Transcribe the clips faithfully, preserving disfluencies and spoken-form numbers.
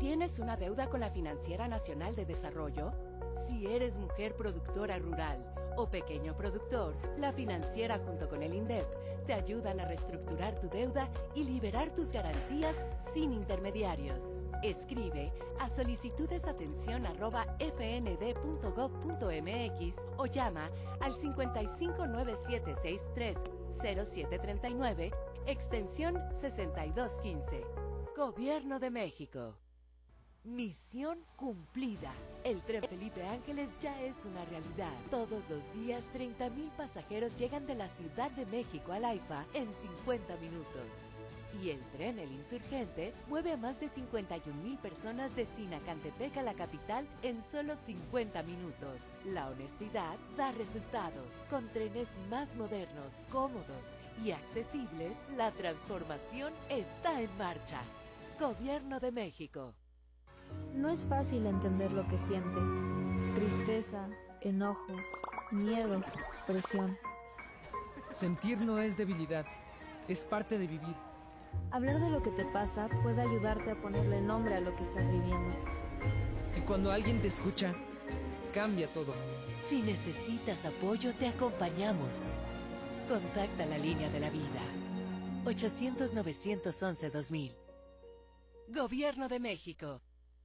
¿Tienes una deuda con la Financiera Nacional de Desarrollo? Si eres mujer productora rural o pequeño productor, la Financiera junto con el INDEP te ayudan a reestructurar tu deuda y liberar tus garantías sin intermediarios. Escribe a solicitudesatención arroba f n d punto gov punto m x o llama al cincuenta y cinco nueve siete seis tres cero siete treinta y nueve, extensión sesenta y dos quince. Gobierno de México. Misión cumplida. El tren Felipe Ángeles ya es una realidad. Todos los días, treinta mil pasajeros llegan de la Ciudad de México al AIFA en cincuenta minutos. Y el tren El Insurgente mueve a más de cincuenta y un mil personas de Sinacantepec a la capital en solo cincuenta minutos. La honestidad da resultados. Con trenes más modernos, cómodos y accesibles, la transformación está en marcha. Gobierno de México. No es fácil entender lo que sientes. Tristeza, enojo, miedo, presión. Sentir no es debilidad, es parte de vivir. Hablar de lo que te pasa puede ayudarte a ponerle nombre a lo que estás viviendo. Y cuando alguien te escucha, cambia todo. Si necesitas apoyo, te acompañamos. Contacta la línea de la vida. ochocientos, novecientos once, dos mil. Gobierno de México.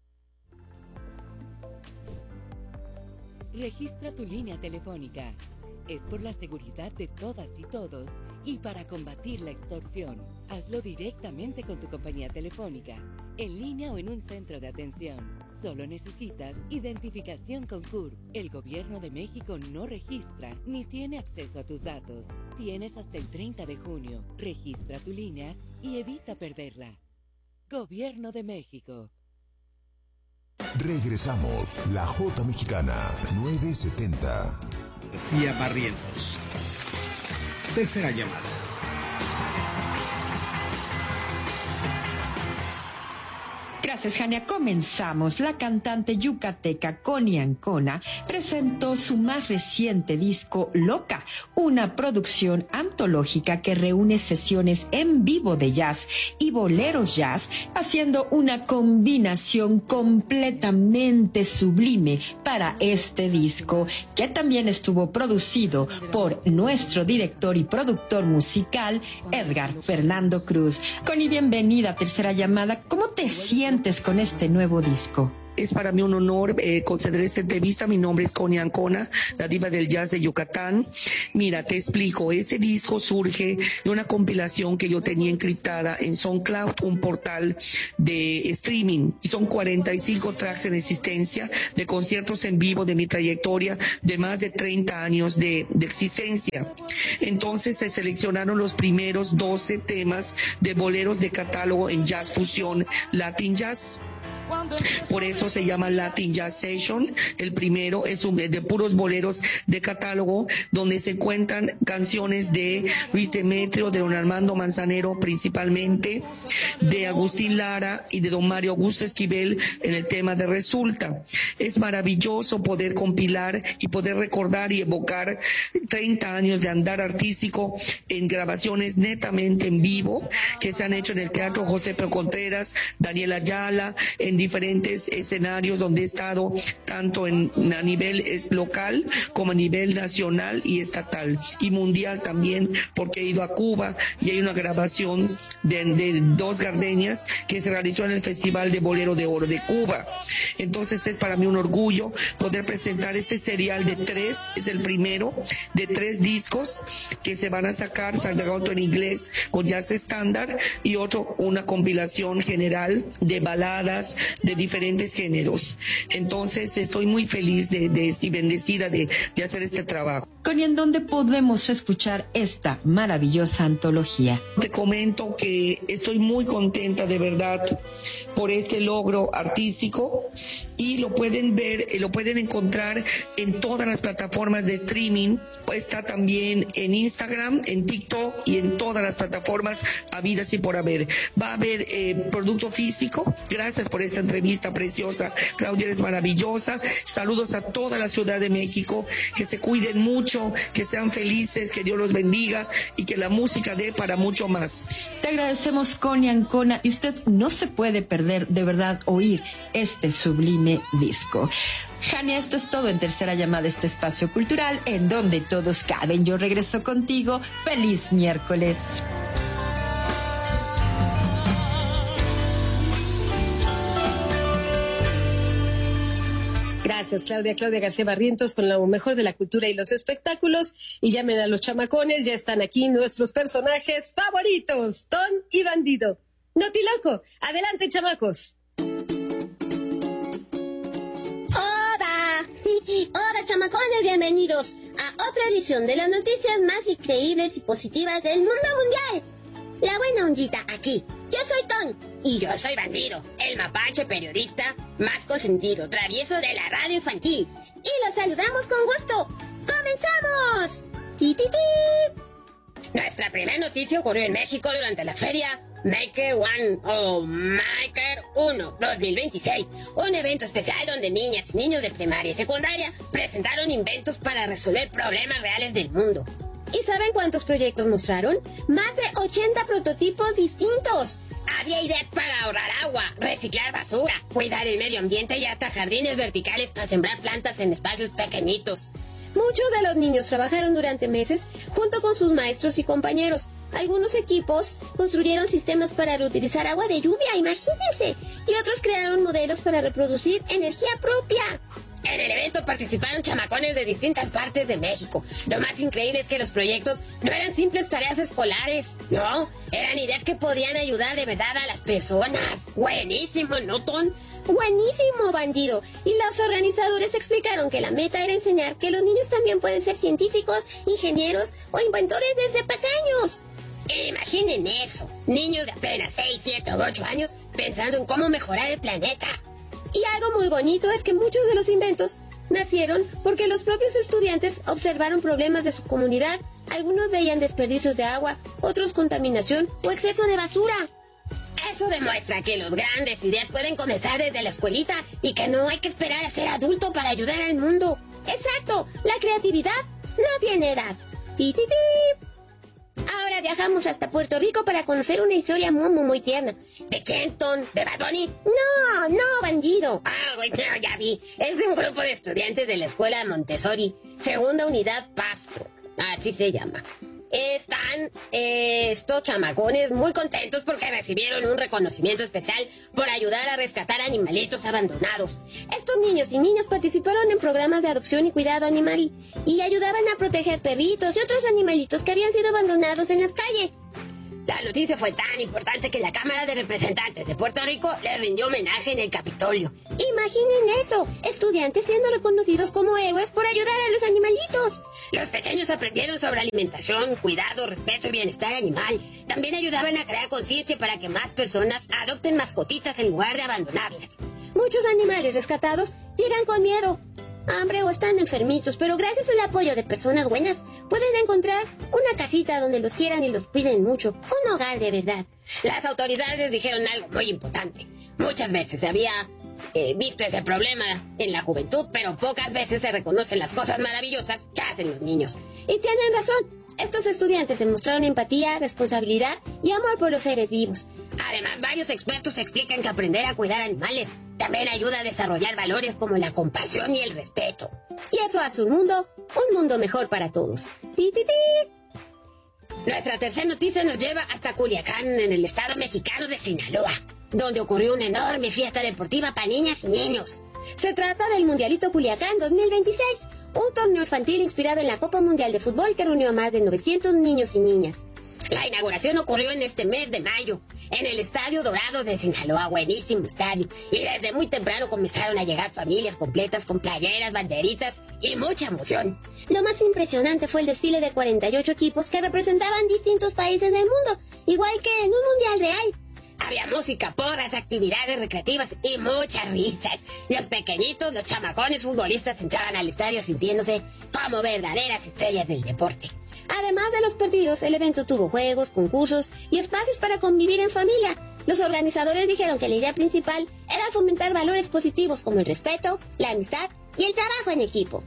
Registra tu línea telefónica. Es por la seguridad de todas y todos y para combatir la extorsión. Hazlo directamente con tu compañía telefónica, en línea o en un centro de atención. Solo necesitas identificación con C U R. El Gobierno de México no registra ni tiene acceso a tus datos. Tienes hasta el treinta de junio. Registra tu línea y evita perderla. Gobierno de México. Regresamos. La J Mexicana, novecientos setenta. Sofía Barrientos. Tercera llamada. Gracias, Jania. Comenzamos. La cantante yucateca Connie Ancona presentó su más reciente disco Loca, una producción antológica que reúne sesiones en vivo de jazz y boleros jazz, haciendo una combinación completamente sublime para este disco, que también estuvo producido por nuestro director y productor musical, Edgar Fernando Cruz. Connie, bienvenida a Tercera Llamada. ¿Cómo te sientes con este nuevo disco? Es para mí un honor eh, conceder esta entrevista. Mi nombre es Connie Ancona, la diva del jazz de Yucatán. Mira, te explico. Este disco surge de una compilación que yo tenía encriptada en SoundCloud, un portal de streaming. Y son cuarenta y cinco tracks en existencia de conciertos en vivo de mi trayectoria de más de treinta años de, de existencia. Entonces se seleccionaron los primeros doce temas de boleros de catálogo en jazz fusión, Latin Jazz. Por eso se llama Latin Jazz Session. El primero es un, de puros boleros de catálogo, donde se cuentan canciones de Luis Demetrio, de don Armando Manzanero principalmente, de Agustín Lara y de don Mario Augusto Esquivel en el tema de Resulta. Es maravilloso poder compilar y poder recordar y evocar treinta años de andar artístico en grabaciones netamente en vivo que se han hecho en el Teatro José P. Contreras, Daniel Ayala, en diferentes escenarios donde he estado tanto en, a nivel local como a nivel nacional y estatal y mundial también, porque he ido a Cuba y hay una grabación de, de Dos Gardenias que se realizó en el Festival de Bolero de Oro de Cuba. Entonces es para mí un orgullo poder presentar este serial de tres, es el primero de tres discos que se van a sacar, saldrá otro en inglés con jazz estándar y otro una compilación general de baladas de diferentes géneros. Entonces estoy muy feliz de, de, y bendecida de, de hacer este trabajo. Connie, ¿en dónde podemos escuchar esta maravillosa antología? Te comento que estoy muy contenta de verdad por este logro artístico y lo pueden ver, lo pueden encontrar en todas las plataformas de streaming. Está también en Instagram, en TikTok y en todas las plataformas habidas y por haber. Va a haber eh, producto físico. Gracias por esta entrevista preciosa. Claudia, eres maravillosa. Saludos a toda la Ciudad de México. Que se cuiden mucho. mucho, que sean felices, que Dios los bendiga y que la música dé para mucho más. Te agradecemos, Connie Ancona, y usted no se puede perder de verdad oír este sublime disco. Jania, esto es todo en Tercera Llamada, este espacio cultural en donde todos caben. Yo regreso contigo. ¡Feliz miércoles! Gracias, Claudia. Claudia García Barrientos con lo mejor de la cultura y los espectáculos. Y llamen a los chamacones, ya están aquí nuestros personajes favoritos, Ton y Bandido. Notiloco, adelante, chamacos. ¡Hola! ¡Hola, chamacones! Bienvenidos a otra edición de las noticias más increíbles y positivas del mundo mundial. La buena ondita aquí. Yo soy Ton. Y yo soy Bandido, el mapache periodista más consentido, travieso de la radio infantil. Y los saludamos con gusto. ¡Comenzamos! ¡Ti, ti, ti! Nuestra primera noticia ocurrió en México durante la feria Maker One o Maker uno dos mil veintiséis, un evento especial donde niñas y niños de primaria y secundaria presentaron inventos para resolver problemas reales del mundo. ¿Y saben cuántos proyectos mostraron? Más de ochenta prototipos distintos. Había ideas para ahorrar agua, reciclar basura, cuidar el medio ambiente y hasta jardines verticales para sembrar plantas en espacios pequeñitos. Muchos de los niños trabajaron durante meses junto con sus maestros y compañeros. Algunos equipos construyeron sistemas para reutilizar agua de lluvia, imagínense, y otros crearon modelos para reproducir energía propia. En el evento participaron chamacones de distintas partes de México. Lo más increíble es que los proyectos no eran simples tareas escolares, no, eran ideas que podían ayudar de verdad a las personas. Buenísimo, ¿no, Ton? Buenísimo, Bandido. Y los organizadores explicaron que la meta era enseñar que los niños también pueden ser científicos, ingenieros o inventores desde pequeños. Imaginen eso, niños de apenas seis, siete o ocho años pensando en cómo mejorar el planeta. Y algo muy bonito es que muchos de los inventos nacieron porque los propios estudiantes observaron problemas de su comunidad. Algunos veían desperdicios de agua, otros contaminación o exceso de basura. Eso demuestra que los grandes ideas pueden comenzar desde la escuelita y que no hay que esperar a ser adulto para ayudar al mundo. ¡Exacto! La creatividad no tiene edad. ¡Ti, ti, ti! Ahora viajamos hasta Puerto Rico para conocer una historia muy, muy, muy tierna. ¿De quién, Ton? ¿De Bad Bunny? No, no, Bandido. Ah, bueno, ya vi. Es de un grupo de estudiantes de la escuela Montessori, segunda unidad Pasco. Así se llama. Están eh, estos chamacones muy contentos porque recibieron un reconocimiento especial por ayudar a rescatar animalitos abandonados. Estos niños y niñas participaron en programas de adopción y cuidado animal y ayudaban a proteger perritos y otros animalitos que habían sido abandonados en las calles. La noticia fue tan importante que la Cámara de Representantes de Puerto Rico le rindió homenaje en el Capitolio. Imaginen eso, estudiantes siendo reconocidos como héroes por ayudar a los animalitos. Los pequeños aprendieron sobre alimentación, cuidado, respeto y bienestar animal. También ayudaban a crear conciencia para que más personas adopten mascotitas en lugar de abandonarlas. Muchos animales rescatados llegan con miedo, hambre o están enfermitos, pero gracias al apoyo de personas buenas pueden encontrar una casita donde los quieran y los cuiden mucho, un hogar de verdad. Las autoridades dijeron algo muy importante. Muchas veces se había eh, visto ese problema en la juventud, pero pocas veces se reconocen las cosas maravillosas que hacen los niños. Y tienen razón, estos estudiantes demostraron empatía, responsabilidad y amor por los seres vivos. Además, varios expertos explican que aprender a cuidar animales también ayuda a desarrollar valores como la compasión y el respeto. Y eso hace un mundo, un mundo mejor para todos. ¡Ti, ti, ti! Nuestra tercera noticia nos lleva hasta Culiacán, en el estado mexicano de Sinaloa, donde ocurrió una enorme fiesta deportiva para niñas y niños. Se trata del Mundialito Culiacán dos mil veintiséis, un torneo infantil inspirado en la Copa Mundial de Fútbol que reunió a más de novecientos niños y niñas. La inauguración ocurrió en este mes de mayo, en el Estadio Dorado de Sinaloa, buenísimo estadio, y desde muy temprano comenzaron a llegar familias completas con playeras, banderitas y mucha emoción. Lo más impresionante fue el desfile de cuarenta y ocho equipos que representaban distintos países del mundo, igual que en un mundial real. Había música, porras, actividades recreativas y muchas risas. Los pequeñitos, los chamacones futbolistas entraban al estadio sintiéndose como verdaderas estrellas del deporte. Además de los partidos, el evento tuvo juegos, concursos y espacios para convivir en familia. Los organizadores dijeron que la idea principal era fomentar valores positivos como el respeto, la amistad y el trabajo en equipo.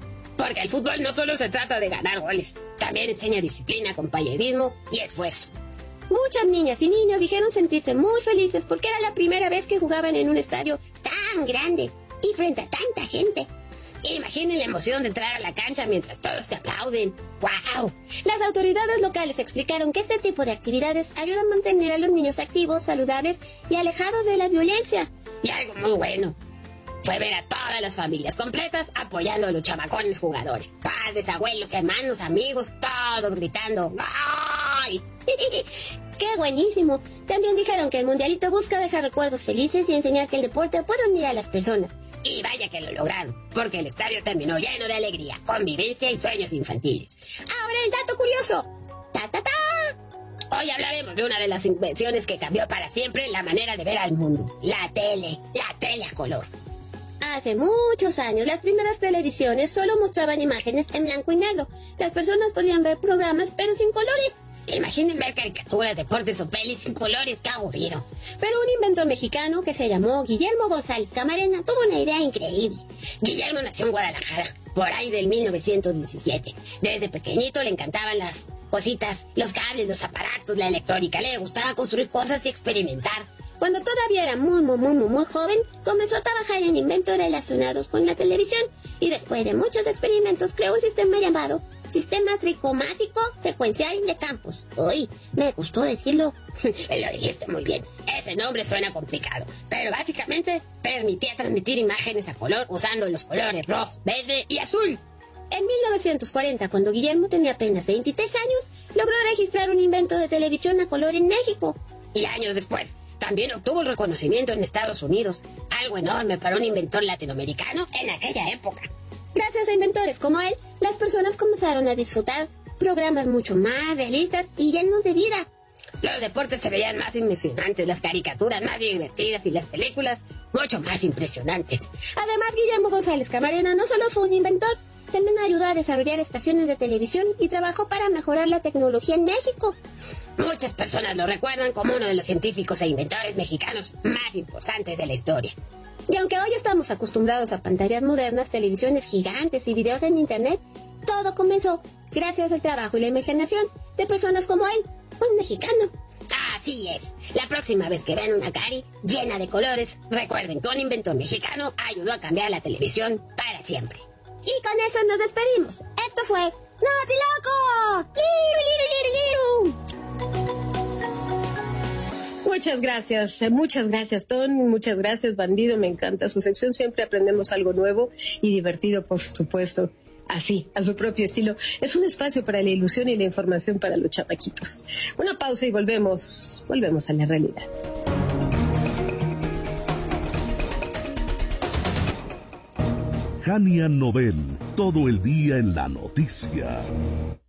Porque el fútbol no solo se trata de ganar goles, también enseña disciplina, compañerismo y esfuerzo. Muchas niñas y niños dijeron sentirse muy felices porque era la primera vez que jugaban en un estadio tan grande y frente a tanta gente. Imaginen la emoción de entrar a la cancha mientras todos te aplauden. ¡Wow! Las autoridades locales explicaron que este tipo de actividades ayudan a mantener a los niños activos, saludables y alejados de la violencia. Y algo muy bueno fue ver a todas las familias completas apoyando a los chamacones jugadores. Padres, abuelos, hermanos, amigos, todos gritando. ¡Ay! ¡Qué buenísimo! También dijeron que el mundialito busca dejar recuerdos felices y enseñar que el deporte puede unir a las personas. Y vaya que lo lograron, porque el estadio terminó lleno de alegría, convivencia y sueños infantiles. Ahora el dato curioso. ¡Ta, ta, ta! Hoy hablaremos de una de las invenciones que cambió para siempre la manera de ver al mundo. La tele, la tele a color. Hace muchos años, las primeras televisiones solo mostraban imágenes en blanco y negro. Las personas podían ver programas, pero sin colores. Imaginen ver caricaturas, deportes o pelis sin colores, qué aburrido. Pero un inventor mexicano que se llamó Guillermo González Camarena tuvo una idea increíble. Guillermo nació en Guadalajara, por ahí del mil novecientos diecisiete. Desde pequeñito le encantaban las cositas, los cables, los aparatos, la electrónica. Le gustaba construir cosas y experimentar. Cuando todavía era muy, muy, muy, muy joven, comenzó a trabajar en inventos relacionados con la televisión y después de muchos experimentos creó un sistema llamado Sistema Tricomático Secuencial de Campos. Uy, me gustó decirlo. Lo dijiste muy bien. Ese nombre suena complicado, pero básicamente permitía transmitir imágenes a color usando los colores rojo, verde y azul. En mil novecientos cuarenta, cuando Guillermo tenía apenas veintitrés años, logró registrar un invento de televisión a color en México. Y años después, también obtuvo el reconocimiento en Estados Unidos, algo enorme para un inventor latinoamericano en aquella época. Gracias a inventores como él, las personas comenzaron a disfrutar programas mucho más realistas y llenos de vida. Los deportes se veían más emocionantes, las caricaturas más divertidas y las películas mucho más impresionantes. Además, Guillermo González Camarena no solo fue un inventor, también ayudó a desarrollar estaciones de televisión y trabajó para mejorar la tecnología en México. Muchas personas lo recuerdan como uno de los científicos e inventores mexicanos más importantes de la historia. Y aunque hoy estamos acostumbrados a pantallas modernas, televisiones gigantes y videos en internet, todo comenzó gracias al trabajo y la imaginación de personas como él, un mexicano. Así es. La próxima vez que vean una cari llena de colores, recuerden que un inventor mexicano ayudó a cambiar la televisión para siempre. Y con eso nos despedimos. Esto fue ¡Notiloco! ¡Liru, liru, liru, liru! Muchas gracias, muchas gracias, Ton, muchas gracias, Bandido, me encanta su sección, siempre aprendemos algo nuevo y divertido, por supuesto, así, a su propio estilo. Es un espacio para la ilusión y la información para los chamaquitos. Una pausa y volvemos, volvemos a la realidad. Jania Novel, todo el día en la noticia.